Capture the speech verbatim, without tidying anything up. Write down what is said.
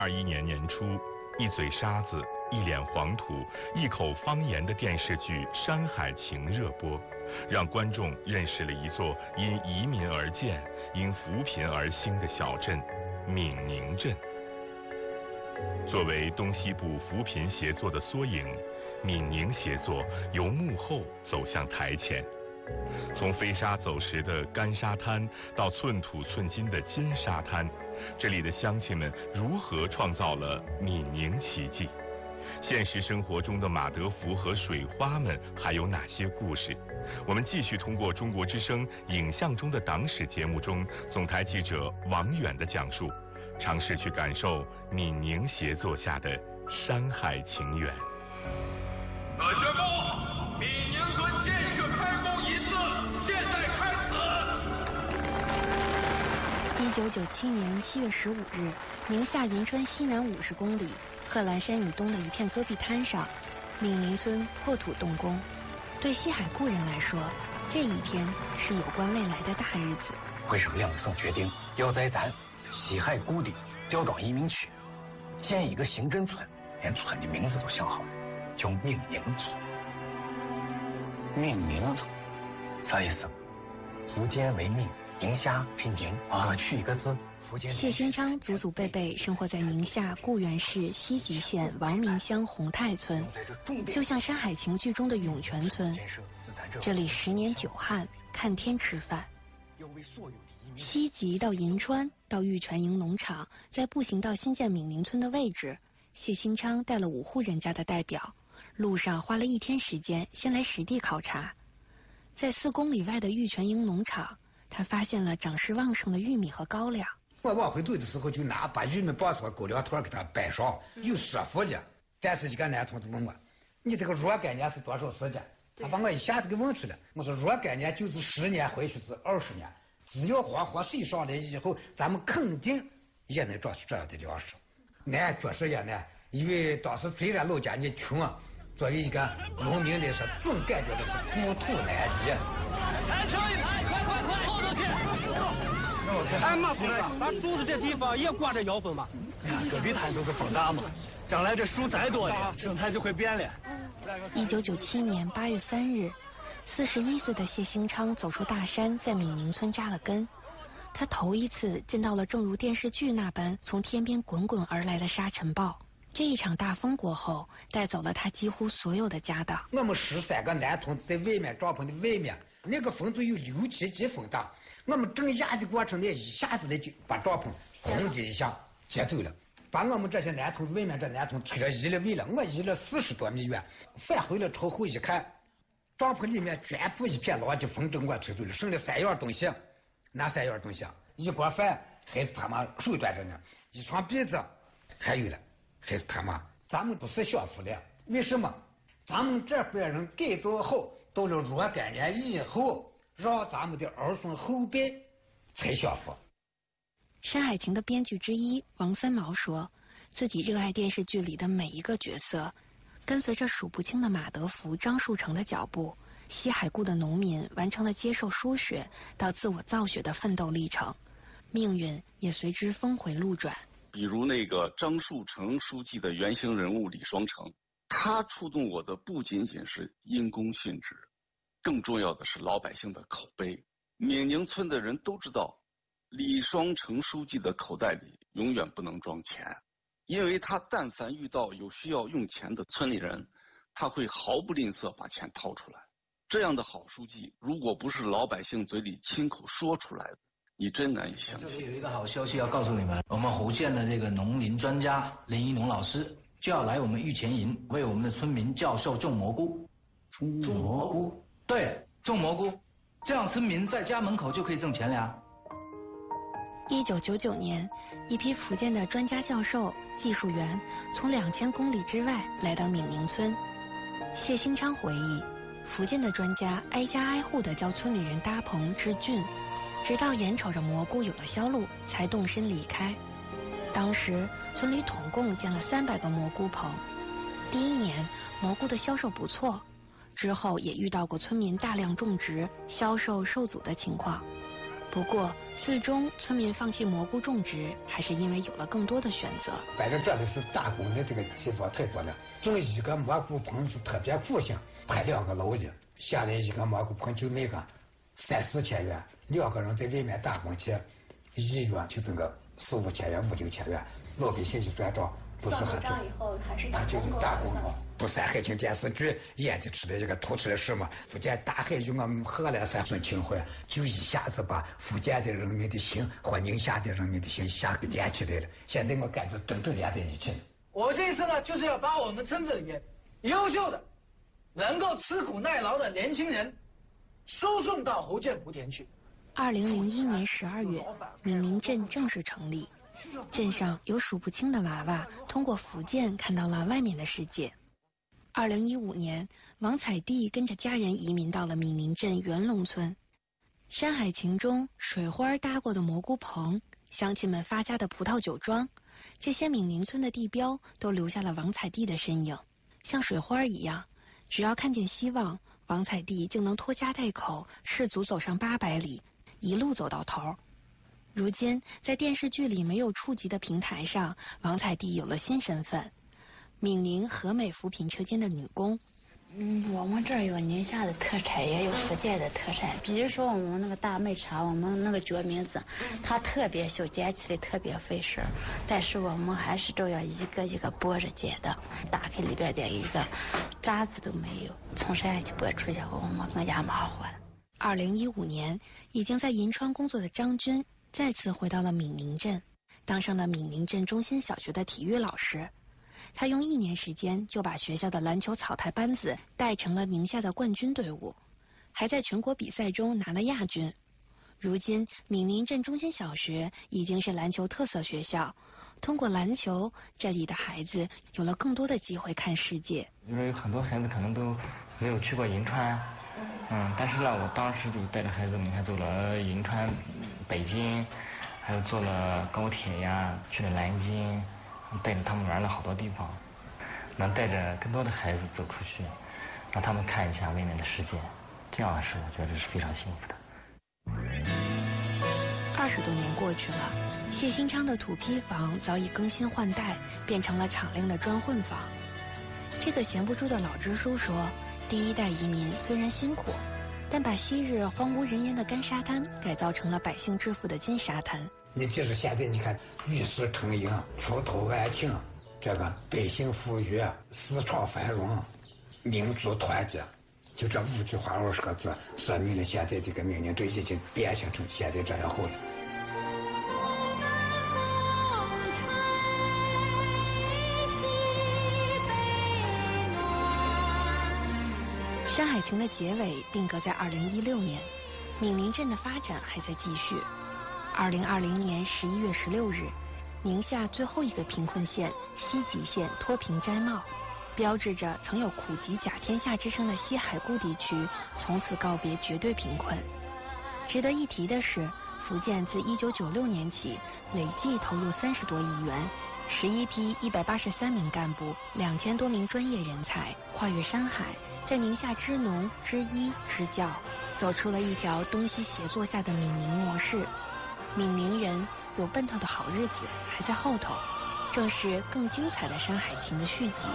二一年年初，一嘴沙子、一脸黄土、一口方言的电视剧《山海情》热播，让观众认识了一座因移民而建、因扶贫而兴的小镇——闽宁镇。作为东西部扶贫协作的缩影，闽宁协作由幕后走向台前。从飞沙走石的干沙滩到寸土寸金的金沙滩，这里的乡亲们如何创造了闽宁奇迹？现实生活中的马德福和水花们还有哪些故事？我们继续通过中国之声影像中的党史节目中总台记者王远的讲述，尝试去感受闽宁协作下的山海情缘。 我宣布，闽宁村建设开工仪式现在开始。一九九七年七月十五日，宁夏银川西南五十公里贺兰山以东的一片戈壁滩上，闽宁村破土动工。对西海固人来说，这一天是有关未来的大日子。 会上梁宋决定要在咱西海固的刁庄移民区建一个刑侦村，连村的名字都想好了，叫闽宁村。闽宁村啥意思？福建为闽，宁夏为宁，各取一个字。 谢新昌祖祖辈辈生活在宁夏固原市西吉县王明乡洪泰村，就像《山海情》剧中的涌泉村，这里十年九旱，看天吃饭。西吉到银川到玉泉营农场，在步行到新建闽宁村的位置，谢新昌带了五户人家的代表，路上花了一天时间，先来实地考察。在四公里外的玉泉营农场，他发现了长势旺盛的玉米和高粱。 我往回走的时候，就拿把玉米抱出来，狗粮团给它摆上，又说服了。但是一个男同志问我：“你这个若干年是多少时间？”他把我一下子给问出来。我说：“若干年就是十年，或许是二十年。只要黄河水上来以后，咱们肯定也能找出这样的粮食。”难，确实也难，因为当时虽然老家你穷啊，作为一个农民来说，总感觉的是故土难移。 排成一排，快快快，后头去！ 俺妈回来，咱住的这地方也挂着腰封吧？ 戈壁滩都是风大嘛，将来这树再多了，生态就会变了。 一九九七年八月三日，四十一岁的谢兴昌走出大山，在闽宁村扎了根。他头一次见到了正如电视剧那般从天边滚滚而来的沙尘暴。这一场大风过后，带走了他几乎所有的家当。 我们十三个男同志在外面帐篷的外面，那个风就有六七级风大。我们正压的过程呢，一下子呢就把帐篷轰的一下接走了，把我们这些男同志外面这男同志推了移了位了。我移了四十多米远，返回了朝后一看，帐篷里面全部一片狼藉，风正给我吹走了，剩了三样东西。哪三样东西？一锅饭还是他妈手端着呢，一床被子还有了，还是他妈。咱们不是享福了，为什么？咱们这辈人改造好，到了若干年以后，让咱们的儿孙后辈才享福。 《山海情》的编剧之一王三毛说，自己热爱电视剧里的每一个角色，跟随着数不清的马德福、张树成的脚步，西海固的农民完成了接受输血到自我造血的奋斗历程，命运也随之峰回路转。 比如那个张树成书记的原型人物李双成，他触动我的不仅仅是因公殉职，更重要的是老百姓的口碑。闽宁村的人都知道，李双成书记的口袋里永远不能装钱，因为他但凡遇到有需要用钱的村里人，他会毫不吝啬把钱掏出来。这样的好书记，如果不是老百姓嘴里亲口说出来的，你真难以相信。 这里有一个好消息要告诉你们，我们福建的这个农林专家林一农老师就要来我们玉泉营为我们的村民教授种蘑菇。 种蘑菇？ 对，种蘑菇，这样村民在家门口就可以挣钱了呀。 一九九九年，一批福建的专家教授、技术员从两千公里之外来到闽宁村。谢兴昌回忆，福建的专家挨家挨户地教村里人搭棚治菌，直到眼瞅着蘑菇有了销路，才动身离开。当时村里统共建了三百个蘑菇棚。第一年蘑菇的销售不错，之后也遇到过村民大量种植、销售受阻的情况。 不过，最终村民放弃蘑菇种植，还是因为有了更多的选择。 反正这里是打工的这个地方太多了，种一个蘑菇棚是特别苦心，拍两个楼的，下来一个蘑菇棚就那个三四千元，两个人在外面打工去，一月就这个四五千元、五六千元，老百姓一算账不是很准。他就是打工嘛。不是还听电视剧演的出来这个突出来什么？福建大海与我们荷兰三村情怀，就一下子把福建的人民的心和宁夏的人民的心一下给连起来了。现在我感觉真正连在一起了。 我这次呢，就是要把我们村子里面优秀的、能够吃苦耐劳的年轻人输送到福建莆田去。 二零零一年十二月，闽宁镇正式成立，镇上有数不清的娃娃通过福建看到了外面的世界。二零一五年，王彩娣跟着家人移民到了闽宁镇元龙村。山海情中水花搭过的蘑菇棚，乡亲们发家的葡萄酒庄，这些闽宁村的地标都留下了王彩娣的身影。像水花一样，只要看见希望，王彩娣就能拖家带口，赤足走上八百里，一路走到头。如今，在电视剧里没有触及的平台上，王彩娣有了新身份。闽宁和美扶贫车间的女工。 嗯，我们这儿有宁夏的特产，也有福建的特产。比如说我们那个大麦茶，我们那个决明子，它特别秀，捡起来特别费事，但是我们还是都要一个一个剥着捡的，打开里边连一个渣子都没有，从山下去剥出去后，我们更加忙活了。 二零一五年，已经在银川工作的张军再次回到了闽宁镇，当上了闽宁镇中心小学的体育老师。他用一年时间就把学校的篮球草台班子带成了宁夏的冠军队伍，还在全国比赛中拿了亚军。如今，闽宁镇中心小学已经是篮球特色学校，通过篮球，这里的孩子有了更多的机会看世界。 因为有很多孩子可能都没有去过银川，嗯，但是呢，我当时就带着孩子，你看走了银川、北京，还有坐了高铁呀，去了南京。带着他们玩了好多地方，能带着更多的孩子走出去，让他们看一下外面的世界，这样是我觉得是非常幸福的。 二十多年过去了，谢新昌的土坯房早已更新换代，变成了敞亮的砖混房。这个闲不住的老支书说，第一代移民虽然辛苦，但把昔日荒无人烟的干沙滩改造成了百姓致富的金沙滩。 你就是现在你看与世成营，出头万顷，这个百姓富裕，市场繁荣，民族团结，就这五句话二十个字，说明了现在这个闽宁镇已经变形成现在这样后了。 《山海情》的结尾定格在二零一六年，闽宁镇的发展还在继续。二零二零年十一月十六日，宁夏最后一个贫困县西吉县脱贫摘帽，标志着曾有苦极甲天下之称的西海固地区从此告别绝对贫困。值得一提的是，福建自一九九六年起累计投入三十多亿元，十一批一百八十三名干部，两千多名专业人才，跨越山海，在宁夏支农、支医、支教，走出了一条东西协作下的闽宁模式。闽宁人有奔头的好日子还在后头，正是更精彩的《山海情》的续集。